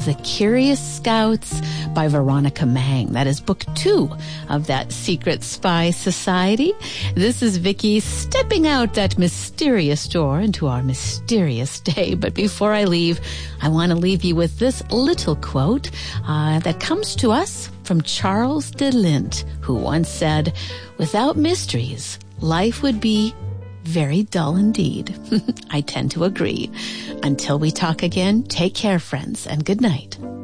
of The Curious Scouts by Veronica Mang. That is book 2 of that Secret Spy Society. This is Vicki stepping out that mysterious door into our mysterious day. But before I leave, I want to leave you with this little quote that comes to us from Charles de Lint, who once said, "Without mysteries, life would be very dull indeed." I tend to agree. Until we talk again, take care, friends, and good night.